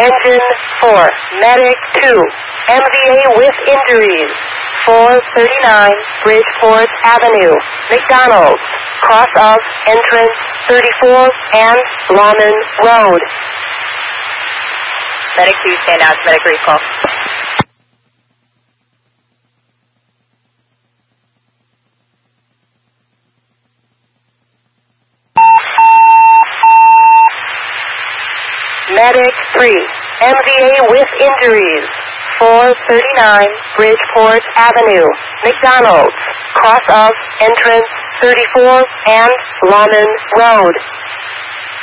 Engine 4, Medic 2, MVA with injuries, 439 Bridgeport Avenue, McDonald's, cross of entrance 34 and Lawman Road. Medic 2, stand out, medic recall. Medic 3, MVA with injuries, 439 Bridgeport Avenue, McDonald's, cross of entrance 34 and Lawman Road.